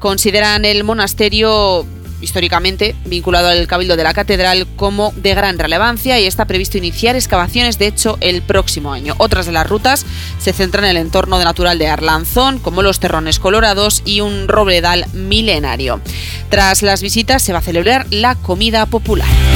Consideran el monasterio históricamente vinculado al Cabildo de la Catedral como de gran relevancia y está previsto iniciar excavaciones, de hecho, el próximo año. Otras de las rutas se centran en el entorno natural de Arlanzón, como los terrones colorados y un robledal milenario. Tras las visitas se va a celebrar la comida popular.